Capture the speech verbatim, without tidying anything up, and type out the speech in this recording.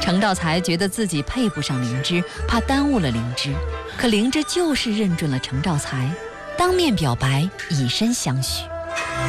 程兆才觉得自己配不上灵芝，怕耽误了灵芝，可灵芝就是认准了程兆才，当面表白，以身相许。